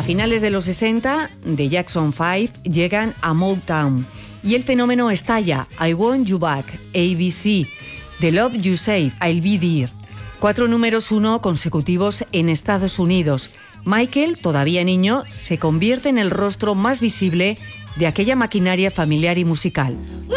finales de los 60, The Jackson 5 llegan a Motown y el fenómeno estalla. I Want You Back, ABC, The Love You Save, I'll Be There. 4 números 1 consecutivos en Estados Unidos. Michael, todavía niño, se convierte en el rostro más visible de aquella maquinaria familiar y musical.